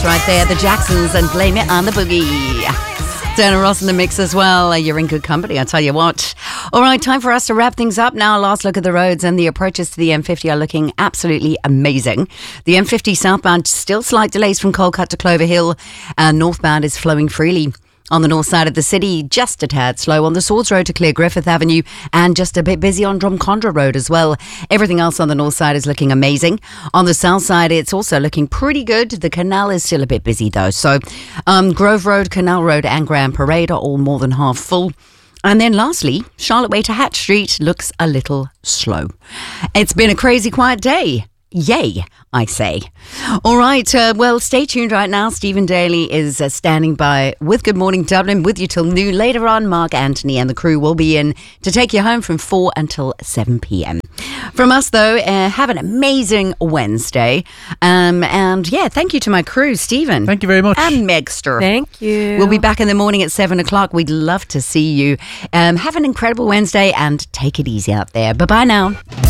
Right there, the Jacksons and Blame It on the Boogie. Diana Ross in the mix as well. You're in good company, I tell you what. All right, time for us to wrap things up now. Last look at the roads, and the approaches to the M50 are looking absolutely amazing. The M50 southbound, still slight delays from Colcut to Clover Hill, and northbound is flowing freely. On the north side of the city, just a tad slow on the Swords Road to Clear Griffith Avenue, and just a bit busy on Drumcondra Road as well. Everything else on the north side is looking amazing. On the south side, it's also looking pretty good. The canal is still a bit busy though. So Grove Road, Canal Road and Grand Parade are all more than half full. And then lastly, Charlotte Way to Hatch Street looks a little slow. It's been a crazy quiet day. Yay, I say. All right, well, stay tuned right now. Stephen Daly is standing by with Good Morning Dublin with you till noon. Later on, Mark Anthony and the crew will be in to take you home from 4 until 7 p.m. From us, though, have an amazing Wednesday. And yeah, thank you to my crew, Stephen. Thank you very much. And Megster. Thank you. We'll be back in the morning at 7 o'clock. We'd love to see you. Have an incredible Wednesday and take it easy out there. Bye-bye now.